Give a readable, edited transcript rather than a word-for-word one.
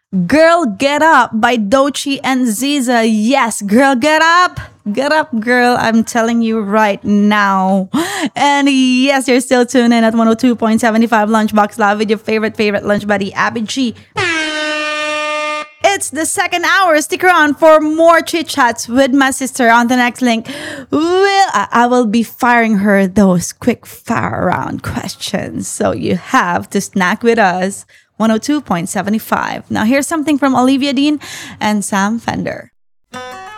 Girl Get Up by Doechii and Ziza. Yes, girl, get up. Get up, girl. I'm telling you right now. And yes, you're still tuned in at 102.75 Lunchbox Love with your favorite lunch buddy, Abby G. It's the second hour. Stick around for more chit chats with my sister on the next link. I will be firing her those quick fire round questions. So you have to snack with us. 102.75. Now here's something from Olivia Dean and Sam Fender.